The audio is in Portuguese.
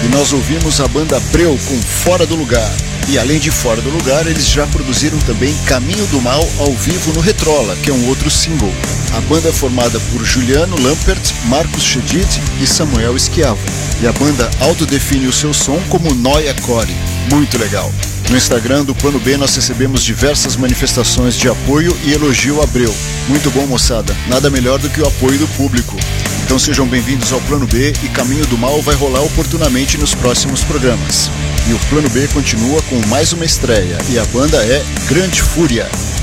nós ouvimos a banda Breu com Fora do Lugar. E além de Fora do Lugar, eles já produziram também Caminho do Mal ao vivo no Retrola, que é um outro single. A banda é formada por Juliano Lampert, Marcos Chedid e Samuel Schiavo. E a banda autodefine o seu som como Noia Core. Muito legal. No Instagram do Plano B nós recebemos diversas manifestações de apoio e elogio a Breu. Muito bom, moçada. Nada melhor do que o apoio do público. Então sejam bem-vindos ao Plano B e Caminho do Mal vai rolar oportunamente nos próximos programas. E o Plano B continua com mais uma estreia e a banda é Grande Fúria.